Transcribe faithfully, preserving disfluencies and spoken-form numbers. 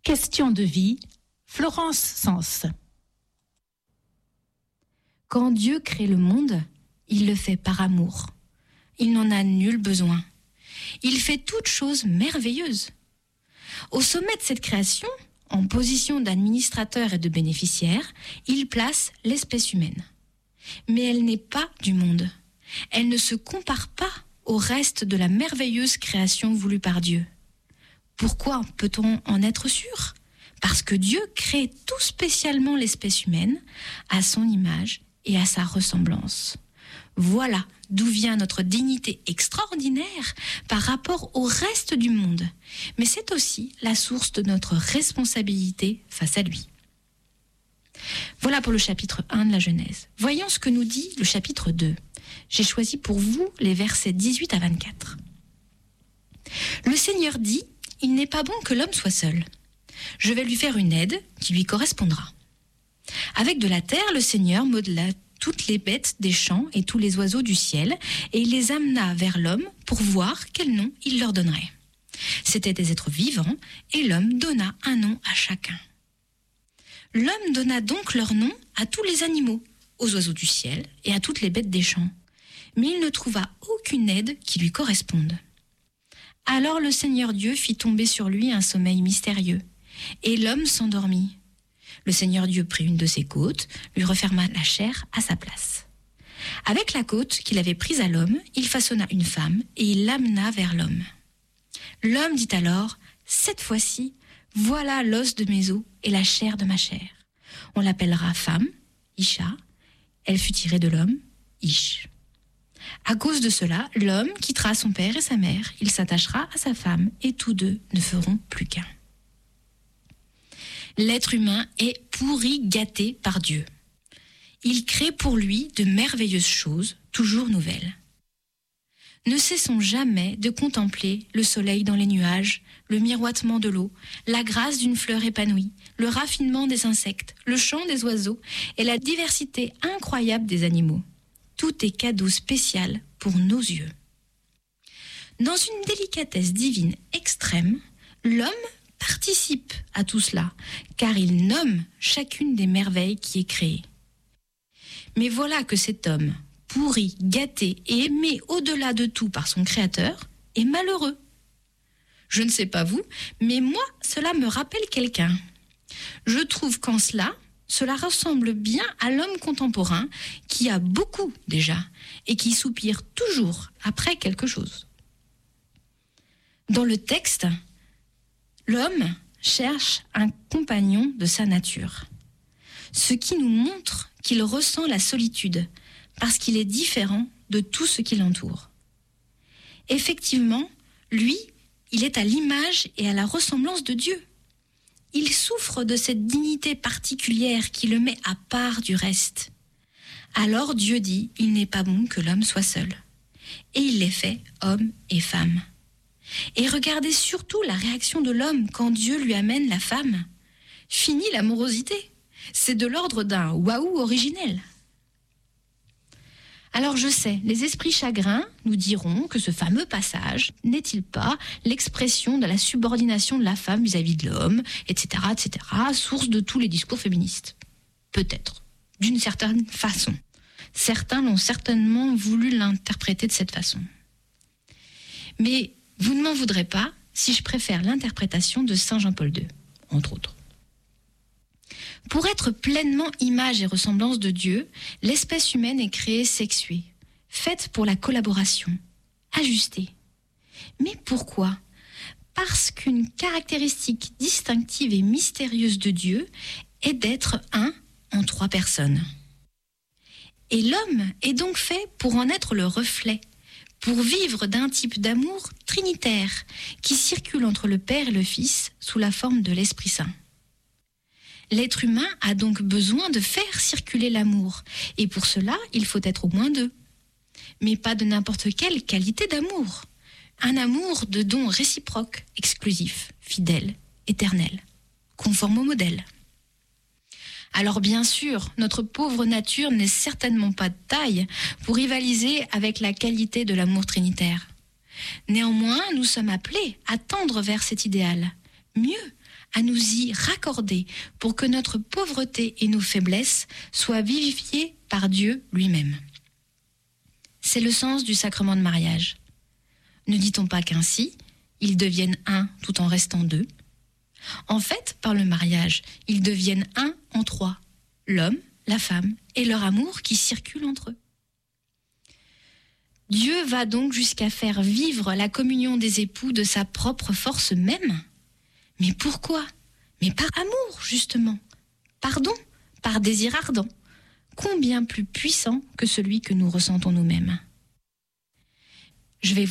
Question de vie, Florence Sens. Quand Dieu crée le monde, il le fait par amour. Il n'en a nul besoin. Il fait toutes choses merveilleuses. Au sommet de cette création, en position d'administrateur et de bénéficiaire, il place l'espèce humaine. Mais elle n'est pas du monde. Elle ne se compare pas au reste de la merveilleuse création voulue par Dieu. Pourquoi peut-on en être sûr ? Parce que Dieu crée tout spécialement l'espèce humaine à son image et à sa ressemblance. Voilà d'où vient notre dignité extraordinaire par rapport au reste du monde. Mais c'est aussi la source de notre responsabilité face à lui. Voilà pour le chapitre un de la Genèse. Voyons ce que nous dit le chapitre deux. J'ai choisi pour vous les versets dix-huit à vingt-quatre. Le Seigneur dit: il n'est pas bon que l'homme soit seul. Je vais lui faire une aide qui lui correspondra. Avec de la terre, le Seigneur modela toutes les bêtes des champs et tous les oiseaux du ciel, et il les amena vers l'homme pour voir quel nom il leur donnerait. C'étaient des êtres vivants, et l'homme donna un nom à chacun. L'homme donna donc leur nom à tous les animaux, aux oiseaux du ciel et à toutes les bêtes des champs. Mais il ne trouva aucune aide qui lui corresponde. Alors le Seigneur Dieu fit tomber sur lui un sommeil mystérieux, et l'homme s'endormit. Le Seigneur Dieu prit une de ses côtes, lui referma la chair à sa place. Avec la côte qu'il avait prise à l'homme, il façonna une femme, et il l'amena vers l'homme. L'homme dit alors: cette fois-ci, voilà l'os de mes os et la chair de ma chair. On l'appellera femme, Isha. Elle fut tirée de l'homme, Ish. À cause de cela, l'homme quittera son père et sa mère, il s'attachera à sa femme, et tous deux ne feront plus qu'un. L'être humain est pourri gâté par Dieu. Il crée pour lui de merveilleuses choses, toujours nouvelles. Ne cessons jamais de contempler le soleil dans les nuages, le miroitement de l'eau, la grâce d'une fleur épanouie, le raffinement des insectes, le chant des oiseaux et la diversité incroyable des animaux. Tout est cadeau spécial pour nos yeux. Dans une délicatesse divine extrême, l'homme participe à tout cela, car il nomme chacune des merveilles qui est créée. Mais voilà que cet homme, pourri, gâté et aimé au-delà de tout par son Créateur, est malheureux. Je ne sais pas vous, mais moi, cela me rappelle quelqu'un. Je trouve qu'en cela, cela ressemble bien à l'homme contemporain qui a beaucoup déjà et qui soupire toujours après quelque chose. Dans le texte, l'homme cherche un compagnon de sa nature, ce qui nous montre qu'il ressent la solitude parce qu'il est différent de tout ce qui l'entoure. Effectivement, lui, il est à l'image et à la ressemblance de Dieu. Il souffre de cette dignité particulière qui le met à part du reste. Alors Dieu dit, il n'est pas bon que l'homme soit seul. Et il les fait hommes et femmes. Et regardez surtout la réaction de l'homme quand Dieu lui amène la femme. Fini l'amorosité. C'est de l'ordre d'un waouh originel. Alors je sais, les esprits chagrins nous diront que ce fameux passage n'est-il pas l'expression de la subordination de la femme vis-à-vis de l'homme, et cetera, et cetera, source de tous les discours féministes. Peut-être, d'une certaine façon. Certains l'ont certainement voulu l'interpréter de cette façon. Mais vous ne m'en voudrez pas si je préfère l'interprétation de saint Jean-Paul deux, entre autres. Pour être pleinement image et ressemblance de Dieu, l'espèce humaine est créée sexuée, faite pour la collaboration, ajustée. Mais pourquoi ? Parce qu'une caractéristique distinctive et mystérieuse de Dieu est d'être un en trois personnes. Et l'homme est donc fait pour en être le reflet, pour vivre d'un type d'amour trinitaire qui circule entre le Père et le Fils sous la forme de l'Esprit Saint. L'être humain a donc besoin de faire circuler l'amour, et pour cela, il faut être au moins deux. Mais pas de n'importe quelle qualité d'amour. Un amour de don réciproque, exclusif, fidèle, éternel, conforme au modèle. Alors bien sûr, notre pauvre nature n'est certainement pas de taille pour rivaliser avec la qualité de l'amour trinitaire. Néanmoins, nous sommes appelés à tendre vers cet idéal, mieux, à nous y raccorder pour que notre pauvreté et nos faiblesses soient vivifiées par Dieu lui-même. C'est le sens du sacrement de mariage. Ne dit-on pas qu'ainsi, ils deviennent un tout en restant deux ? En fait, par le mariage, ils deviennent un en trois, l'homme, la femme et leur amour qui circulent entre eux. Dieu va donc jusqu'à faire vivre la communion des époux de sa propre force même. Mais pourquoi ? Mais par amour, justement. Pardon, par désir ardent, combien plus puissant que celui que nous ressentons nous-mêmes. Je vais vous